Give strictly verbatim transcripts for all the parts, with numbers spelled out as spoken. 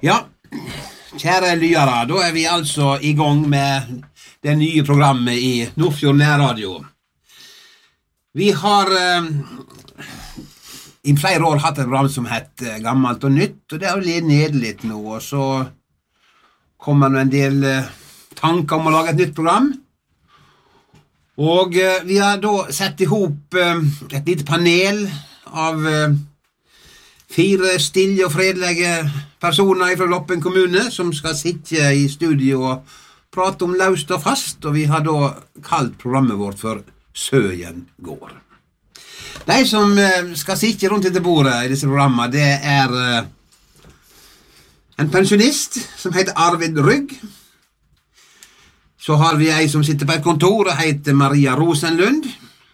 Ja, kjære lyere, da er vi altså i gang med det nye programmet i Nordfjord Nærradio. Vi har eh, i flere år hatt et program som heter Gammalt og Nytt, og det har litt ned litt nå, og så kommer det en del eh, tanker om å lage et nytt program. Og eh, vi har da sett ihop eh, et lite panel av eh, fire stille og fredelige personer fra Gloppen kommune som skal sitte i studio og prate om løst og fast, og vi har da kalt programmet vårt for Søyen går. De som eh, skal sitte rundt dette bordet i disse programmene, det er eh, en pensjonist som heter Arvid Rygg. Så har vi ei som sitter på et kontor og heter Maria Rosenlund.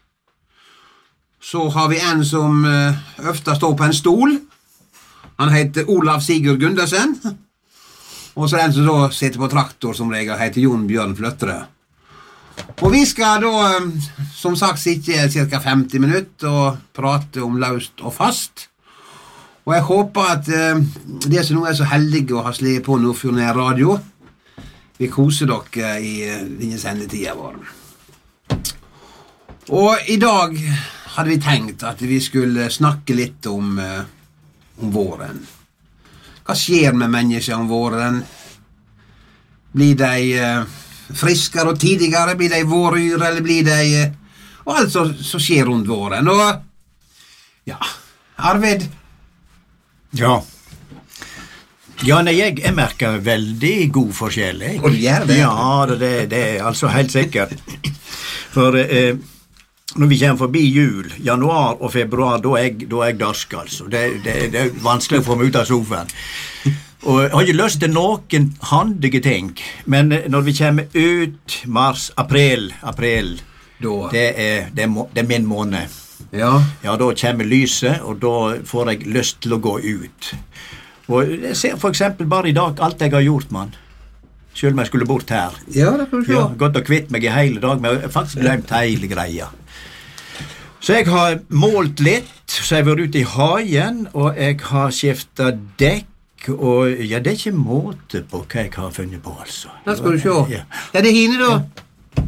Så har vi en som uh, ofte står på en stol. Han heter Olav Sigurd Gundersen. Og så er en som da sitter på traktor som regel, heter Jon Bjørn Fløttere. Og vi skal da, um, som sagt, sitte cirka femti minutter og prate om løst og fast. Og jeg håper at uh, de som nå er så heldige å ha slet på Nordfjord Nærradio, vi koser dere i uh, denne sendetida vår. Og i dag hadde vi tenkt at vi skulle snakke litt om, uh, om våren. Hva skjer med mennesker om våren? Blir de uh, friskere og tidligere? Blir de våryr, eller blir de... Uh, og alt som skjer rundt våren. Og ja, Arvid? Ja. Ja, nei, jeg, jeg merker veldig god forskjell. Jeg. Og du gjør det? Ja, det, det er altså helt sikkert. For... Uh, Når vi kommer forbi jul, januar og februar, da er jeg, da er jeg darsk, altså. Det, det, det er vanskelig å få meg ut av sofaen. Og jeg har ikke lyst til noen handige ting, men når vi kommer ut mars, april, april, da. Det, er, det, er, det er min måned. Ja. Ja, da kommer lyset, og da får jeg lyst til å gå ut. Og jeg ser for eksempel bare i dag alt jeg har gjort, mann. Selv om jeg skulle bort her. Ja, det kan du se. Ja, gått og kvitt meg i hele dag, men jeg har faktisk glemt hele greia. Så jeg har målt litt, så jeg har vært ute i hagen, og jeg har skiftet dekk, og ja, det er ikke måte på hva jeg har funnet på, altså. Da skal du se. Ja, ja det er hine da. Ja.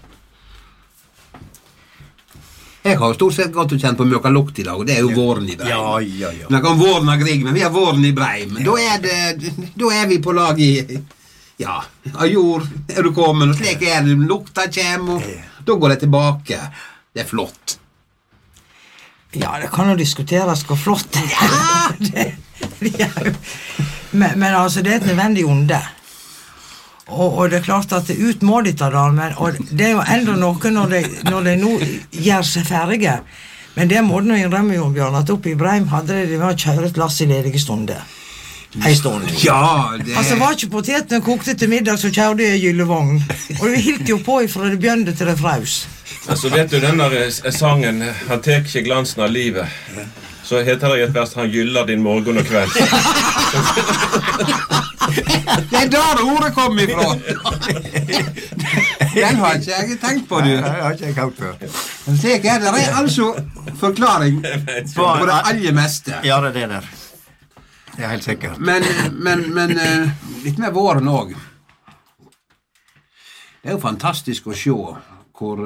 Jeg har jo stort sett gått og kjent på møka lukt i dag, og det er jo ja. Våren i Breim. Ja, ja, ja. Men jeg kan våren av Grieg, men vi har våren i Breim. Ja. Da, er det, da er vi på lag i... Ja, av jord er du kommet, og slik er det, lukta kommer, og ja. Da går det tilbake. Det er flott. Ja, det kan jo diskuteres hvor flott det er. det, det er jo, men, men altså, det er et nødvendig onde. Og, og det er klart at det utmå de ta da, men og det er jo enda noe når de, når de nå gjør seg ferdige. Men det må den jo innrømme, Jon Bjørn, at oppe i Breim hadde de med å kjøre et lass i ledige stunder. Hei stund. Ja, det... Altså, var ikke potetene kokte til middag, så kjørte jeg i gyllevogn. Og vi hilt jo på ifra det bjønde til det fraus. Altså, vet du, den der sangen, han tek ikke glansen av livet, så heter det i et vers, han gyller din morgen og kveld. Det er der ordet kom ifra. Den har ikke jeg tenkt på, du. Nei, jeg har ikke jeg tenkt på. Men slik er det, det er altså forklaring på det aller meste. Ja, det er det der. Det er helt sikkert. Men, men, men litt med våren også. Det er jo fantastisk å se hvor,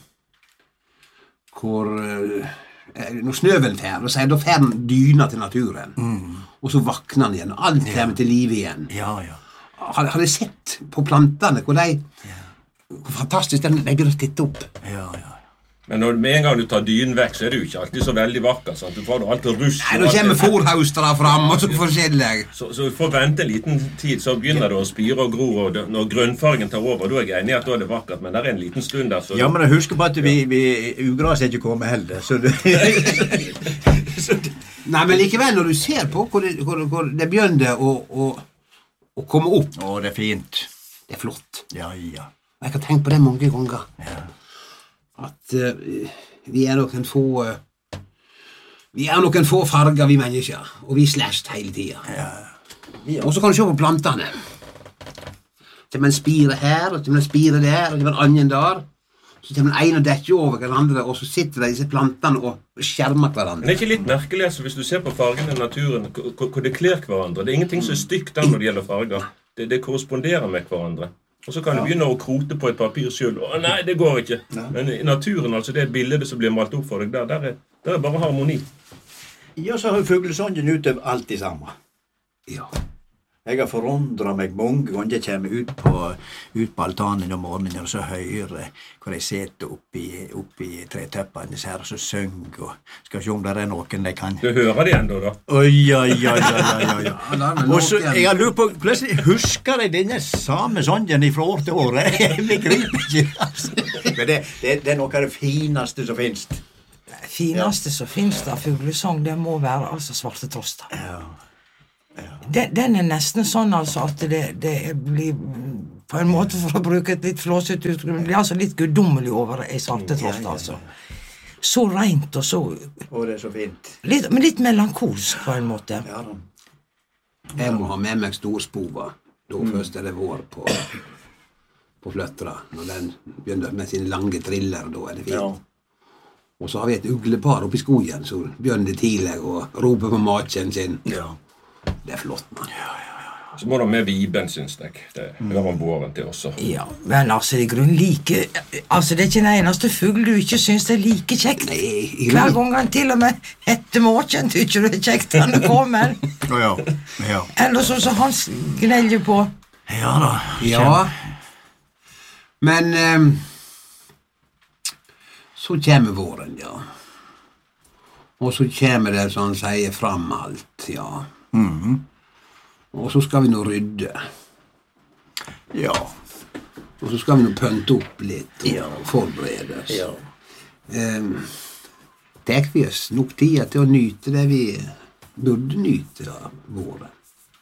hvor når snøven fer, og så er da fer den dyna til naturen. Mm. Og så vakner den igjen, og alt kommer ja. Til liv igjen. Ja, ja. Har, har du sett på plantene, hvor de, ja. Hvor fantastisk de, de grøtter opp? Ja, ja. Men når, med en gang du tar dynen vekk, så er det jo ikke alltid så veldig vakker, sant? Du får alltid rusk. Nei, nå kommer forhaustere fram, og så forskjellig. Så, så du får vente en liten tid, så begynner det å spire og gro, og det, når grønnfargen tar over, da er jeg enig i at da er det vakkert, men det er en liten stund der, så... Ja, men jeg husker på at vi, vi ugras er ikke kommet heller, så det... så det... Nei, men likevel, når du ser på hvor det, hvor, hvor det begynner å, å, å komme opp... Å, det er fint. Det er flott. Ja, ja. Jeg har tenkt på det mange ganger. Ja. At uh, vi er noen få uh, vi er noen få farger, vi mennesker, og vi slasht hele tiden. Ja. Og så kan du se på plantene. Det er en spire her, og det er en spire der, og det er en annen der. så kommer den ene og dekker over hverandre, og så sitter de disse plantene og skjermer hverandre. Men det er ikke litt merkelig, altså, hvis du ser på fargene i naturen, hvor det kler hverandre. Det er ingenting som er stygt der når det gjelder farger. Det, det korresponderer med hverandre. Og så kan du begynne å krote på et papir selv. Å nei, det går ikke. Men i naturen, altså, det er et bilde som blir malt opp for deg der. Der er, der er bare harmoni. Ja, så har fuglesongen utøv alt det samme. Ja. Jeg har forundret meg mange ganger jeg kommer ut på, ut på altanen om morgenen og så hører hvor jeg sitter oppi, oppi treteppene her og så synger og skal se om det er noen jeg kan. Du hører det enda da? Oi, oi, oi, oi, oi, oi. Og så, jeg har lurt på, plutselig husker jeg denne samme songen fra år til år. Jeg begriper ikke, altså. Men det, det, det er noe av det fineste som finnes. Det fineste som finnes av fuglesong, det må være altså Svarte Trosta. Ja. Ja. Den, den er nesten sånn altså at det, det blir på en måte for å bruke et litt flåset uttrykk, det blir altså litt guddommelig over ei Svarte Trosta, altså. Så rent og så... Og det er så fint. Litt, men litt melankolsk på en måte. Ja da. Jeg må ha med meg storspova. Da mm. først er det vår på, på fløttra. Når den begynner med sine lange triller, da er det fint. Ja. Og så har vi et uglepar oppi skogen, så begynner tidlig å rope på maken sin. Ja. Det er flott, man. Ja, ja, ja. Så må du ha med viben, synes jeg. Det hører man våren til også. Ja, men altså, i grunnen like... Altså, det er ikke den eneste fugl du ikke synes det er like kjekt. Nei, i Hver grunnen... gang han til og med etter måken, du ikke det er kjekt han kommer. Ja, ja. Eller så, så han gnelger på. Ja da. Ja. Men... Um, så kommer våren, ja. Og så kommer det, sånn sier, fram alt, ja. Mhm. Og så skal vi nå rydde. Ja. Og så skal vi nå pønte opp litt og Ja. forberede oss. Ja. Um, tek vi oss nok tid til å nyte det vi burde nyte av våren.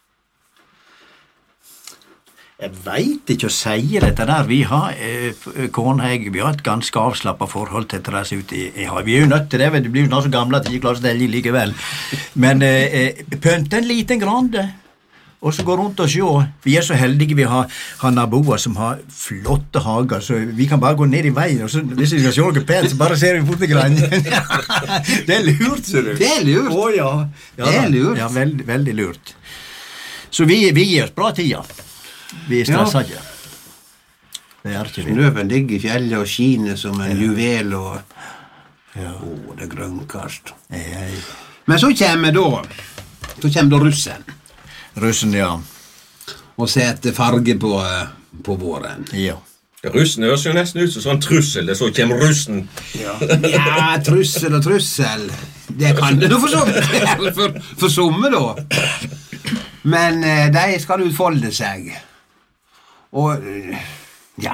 Jeg vet ikke å si dette der. Vi har, eh, kone og jeg, vi har et ganske avslappet forhold til dette der som ute i, i havet. Vi er jo nødt til det, det blir jo snart så gamle at de ikke klarer å stelle likevel. Men eh, pønte en liten grande, og så gå rundt og se. Vi er så heldige vi har, har naboer som har flotte hager, så vi kan bare gå ned i veien, og så hvis vi skal se noe pent, så bare ser vi fort i grannen. Det er lurt, ser du. Det er lurt. Å ja. Ja, det er lurt. Ja, veldig, veldig lurt. Så vi, vi gir oss bra tida. Vi stresser ja. ikke. Det er ikke vi. Snøven ligger i fjellet og skiner som en ja. juvel og... Ja. Å, det er grønnkast. Ja. Men så kommer da... Så kommer da russen. Russen, ja. Og setter farge på, på våren. Ja. Russen høres jo nesten ut som sånn trussel, det så kommer russen. Ja, ja trussel og trussel. Det kan det nå for så vidt være for, for somme da. Men eh, de skal utfolde seg. Og, ja,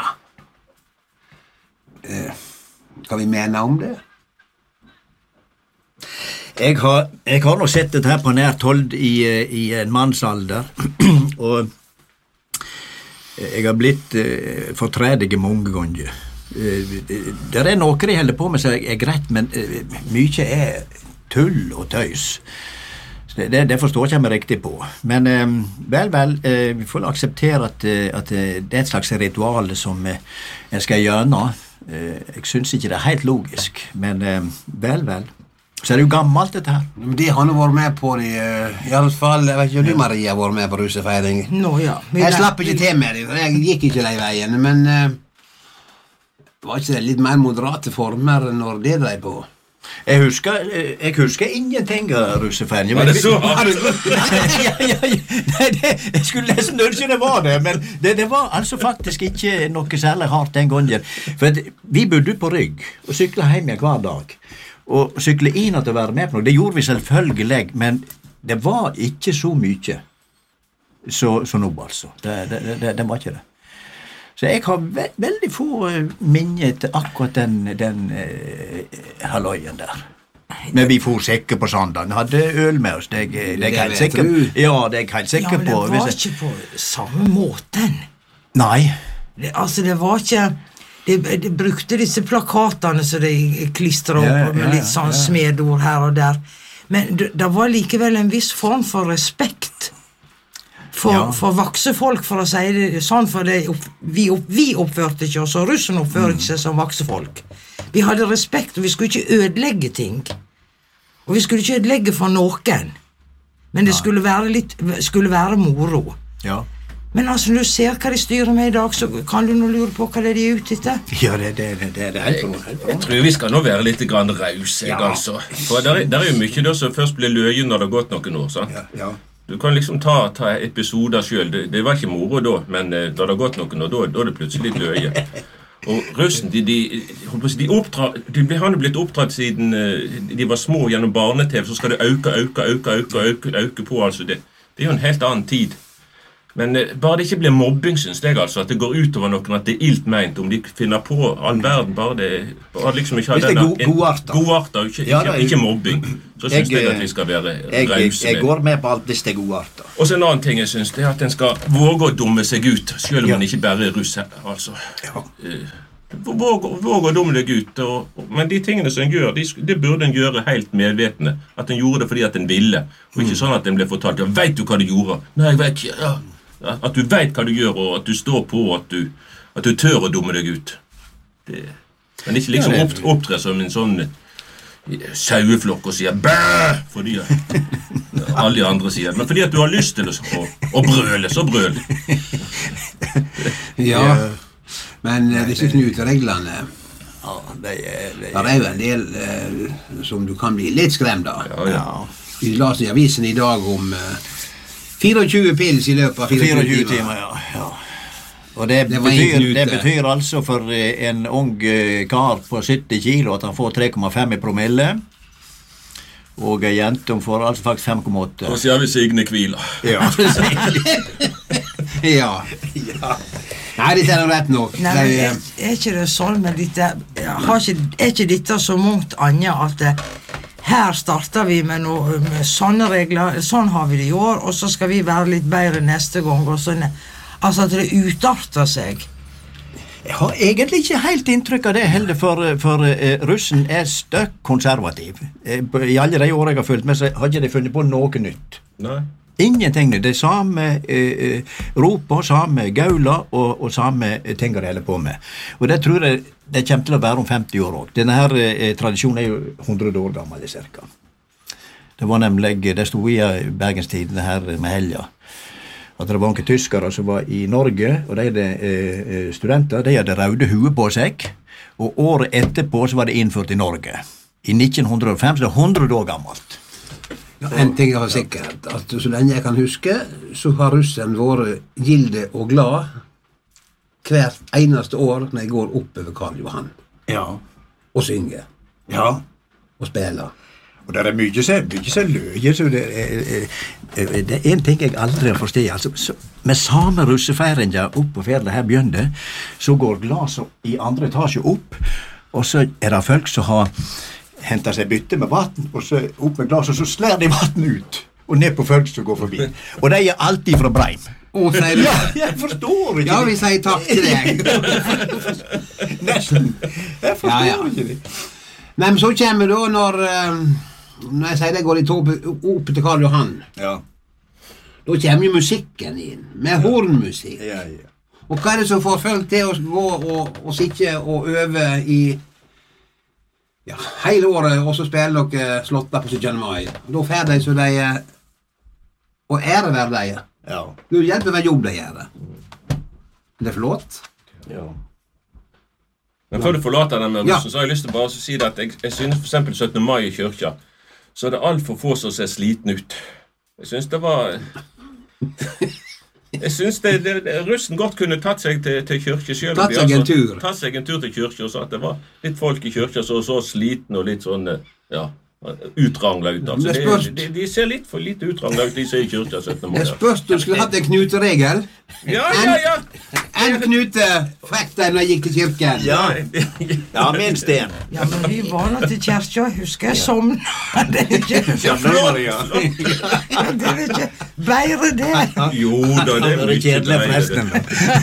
eh, skal vi mene om det? Jeg har, jeg har nå sett dette her på nært hold i, i en mannsalder, og jeg har blitt eh, fortredige mange ganger. Eh, det er noe de holder på med som er greit, men eh, mye er tull og tøys. Det, det, det forstår ikke jeg meg riktig på. Men eh, vel, vel, eh, vi får akseptere at, at det er et slags ritual som eh, jeg skal gjøre. Eh, jeg synes ikke det er helt logisk, men eh, vel, vel. Så er det jo gammelt dette her. De har nå vært med på det, i alle fall, jeg vet ikke om du, Maria, har vært med på russefeiring. Nå, ja. Jeg slapp ikke til med det, for jeg gikk ikke de veien, men eh, var ikke det litt mer moderate former når det drev på? Jeg husker, jeg husker ingenting av russefeiring. Var det så? ja, ja, ja. Nei, det, jeg skulle nesten ønske det var det, men det, det var altså faktisk ikke noe særlig hardt den gangen. For at vi bodde på Rygg og syklet hjem hver dag. Og sykle inn til å være med på noe, det gjorde vi selvfølgelig, men det var ikke så mye så, så nå, altså. Det, det, det, det var ikke det. Så jeg har ve veldig få minner til akkurat den, den uh, halvøyen der. Men vi får sikker på Sandane, hadde øl med oss, det, det, det er jeg helt sikker på. Ja, det er jeg helt sikker på. Ja, men det var ikke på samme måten. Nei. Det, altså, det var ikke... De, de brukte disse plakatene som de klistret opp ja, ja, med litt sånn ja. smedord her og der. Men det, det var likevel en viss form for respekt for, Ja. for vakse folk, for å si det sånn, for det, opp, vi, opp, vi oppførte ikke oss, og russen oppførte seg som vakse folk. Vi hadde respekt, og vi skulle ikke ødelegge ting. Og vi skulle ikke ødelegge for noen. Men det skulle være litt, skulle være moro. Ja. Men altså, når du ser hva de styrer med i dag, så kan du nå lure på hva det er de er ute etter. Ja, det, det, det, det, det er helt for noe. Jeg tror vi skal nå være litt grann raus, jeg, Ja. altså. For der, er- der er jo mye da som først blir løye når det har gått noen år, sant? Ja, ja. Du kan liksom ta, ta episoder selv. Det, det var ikke moro da, men eh, da det har gått noen år, da, da er det plutselig litt løye. Og russen, de, de, holdt på å si, de, oppdra, de ble, han er blitt oppdratt siden eh, de var små gjennom barne-T V, så skal det øke, øke, øke, øke, øke, øke på, altså. Det, det er jo en helt annen tid. Men eh, bare det ikke blir mobbing, synes jeg, altså, at det går utover noen, at det er ilt meint, om de finner på all verden, bare det, bare liksom ikke ha Hvis det er denne- god- en- godarter. godarter, ikke, Ja, ikke, det er- ikke mobbing. Så synes jeg, Jeg, at vi skal være Jeg, jeg, rause jeg med. går med på alt hvis det er gode arter. Og så en annen ting jeg synes, det er at en skal våge å dumme seg ut, selv om Ja. en ikke bare er russ, altså. Ja. Eh, Våg, våg å dumme deg ut, og, og, men de tingene som en gjør, de, sk- det burde en gjøre helt medvetende. At en gjorde det fordi at en ville, og ikke sånn at en ble fortalt, ja, vet du hva du gjorde? Nei, jeg vet ikke, ja. At du vet hva du gjør, og at du står på, og at du, at du tør å dumme deg ut. Det, men ikke liksom Ja, det- opp, opptre som en sånn eh, saueflokk og sier bæ, fordi at alle de andre sier det. Men fordi at du har lyst til å, å, å brøle, så brøl. Ja, men eh, disse knutereglene, Ja, det er, det der er jo en del eh, som du kan bli litt skremt av. Ja, ja. Ja. Vi las i avisen i dag om eh, fireogtjue pils i løpet av fireogtjue fireogtjue timer, timer. ja. ja. Og det, Det var en betyr, knute. det betyr altså for eh, en ung eh, kar på sytti kilo at han får tre komma fem i promille. Og ei jente hun får altså faktisk fem komma åtte. Og så har vi Signe Kvila. Ja. Ja. Nei, dette er noe rett nok. Nei, Det men er, er, er ikke det sånn med dette, har ikke, er ikke dette så mangt annet at det, her starter vi med, noe, med sånne regler, sånn har vi det i år, og så skal vi være litt bedre neste gang, og sånn, altså at det utarter seg. Jeg har egentlig ikke helt inntrykk av det heller, for, for eh, russen er støkk konservativ. Eh, I alle de årene jeg har fulgt med, så har ikke de funnet på noe nytt. Nei. Ingenting nytt. Det er samme eh, roper, samme gauler og, og samme ting de holder på med. Og det tror jeg det kommer til å være om femti år også. Denne her eh, tradisjonen er jo hundre år gammel i cirka. Det var nemlig, det stod i Bergenstidene her med helga, at det var noen tyskere som var i Norge, og de hadde eh, studenter, de hadde røde hue på seg, og året etterpå så var det innført i Norge. I nitten hundre og fem, så det er hundre år gammelt. ja, en ting er sikkert, at så lenge jeg kan huske, så har russen vært gilde og glad hvert eneste år når jeg går oppover Karl Johan Ja. og synger Ja. og spiller. Og det er mye som mye som løye, så det er, er, det er en ting jeg aldri har forstått. Altså, så, med samme russefeiringa opp på fjellet her begynner, så går glaset i andre etasje opp, og så er det folk som har hentet seg bytte med vatten, og så opp med glaset, og så slår de vatten ut, og ned på folk som går forbi. Og de er alltid fra Breim. Å, sier du Ja, det? jeg forstår ikke Ja, det. vi sier takk til deg. Nesten. Jeg forstår Ja, ja. ikke det. Nei, men så kommer da når, eh, når jeg sier det går litt opp, opp til Karl Johan, Ja. da kommer jo musikken inn, med hornmusikk. Ja, ja. Og hva er det som får folk til å gå og, og sitte og øve i ja, hele året, og så spiller dere slåtta på syttende mai? Da får de så de eh, og æreverdige. Ja. Du hjelper hver jobb de gjør. Det er flott. Ja. Men før du forlater den med Ja. russen, så har jeg lyst til bare å si det at jeg, jeg synes for eksempel syttende mai i kyrkja, så er det alt for få som ser sliten ut. Jeg synes det var... Jeg synes det, det, det, russen godt kunne tatt seg til, til kyrkje selv. Tatt seg en tur. Tatt seg en tur til kyrkje, og så at det var litt folk i kyrkja som så sliten og litt sånn, ja, utrangla ut. Altså. Det Det, spørs- de, de ser litt for lite utrangla ut, de som er i kyrkja syttende mai. Det spørs du skulle hatt en knuteregel. Ja, ja, ja! En knute fikk de når jeg gikk til kirken. Ja. Ja, minst en. Ja, men vi var nå til kjerka, jeg husker jeg somna. Det er ikke, Ja, flott. Ja. det er ikke bedre det. Jo da, det er Det er mye kjedelig greier, forresten.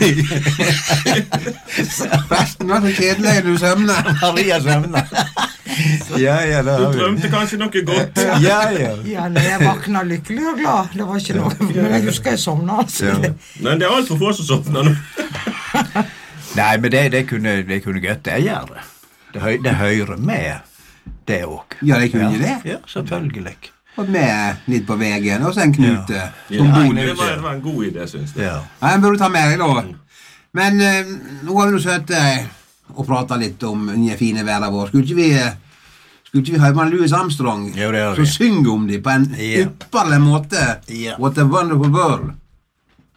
det. Presten var så kjedelig når du søvner. Maria søvner. Ja, ja, da Du har vi det. drømte kanskje noe godt. Ja, ja. Ja, når jeg vakna lykkelig og glad. Det var ikke noe, men jeg husker jeg sovna, altså. Ja. Nei, det er alt for få som sovner nå. Nei, men det, det kunne, det kunne godt jeg gjøre. Det, høy, det hører med, det òg. Ja, det kunne det. Ja, selvfølgelig. Og med litt på veien, og så en knute. Ja, Som bonus. det, var, det var en god idé, synes jeg. Ja. Ja, den burde du ta med deg da. Men eh, nå har vi nå sittet og pratet litt om den fine verden vår. Skulle ikke vi, skulle ikke vi høre med Louis Armstrong Jo, det gjør som vi. synger om dem på en Ja. ypperlig måte? Ja. What a wonderful world.